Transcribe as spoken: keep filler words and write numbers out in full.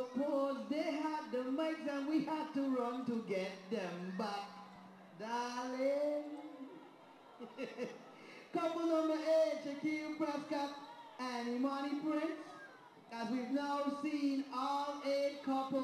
suppose they had the mics and we had to run to get them back, darling. Couple number eight, Shaquille Prescott and Imani Prince. As we've now seen all eight couples